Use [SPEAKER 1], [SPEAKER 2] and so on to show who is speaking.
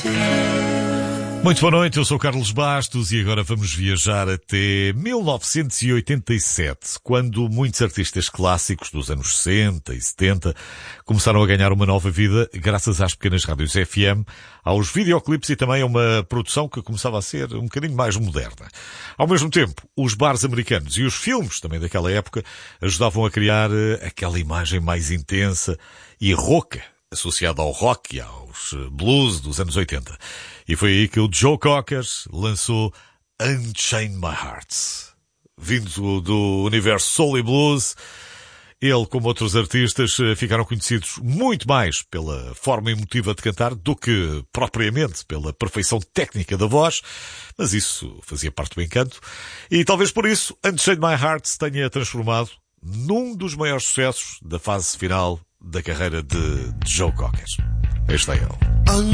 [SPEAKER 1] Muito boa noite, eu sou Carlos Bastos e agora vamos viajar até 1987, quando muitos artistas clássicos dos anos 60 e 70 começaram a ganhar uma nova vida graças às pequenas rádios FM, aos videoclipes e também a uma produção que começava a ser um bocadinho mais moderna. Ao mesmo tempo, os bares americanos e os filmes também daquela época ajudavam a criar aquela imagem mais intensa e rouca, associada ao rock e aos blues dos anos 80. E foi aí que o Joe Cocker lançou Unchain My Heart. Vindo do universo soul e blues, ele, como outros artistas, ficaram conhecidos muito mais pela forma emotiva de cantar do que propriamente pela perfeição técnica da voz, mas isso fazia parte do encanto. E talvez por isso Unchain My Heart se tenha transformado num dos maiores sucessos da fase final da carreira de Joe Cocker. Este é ele.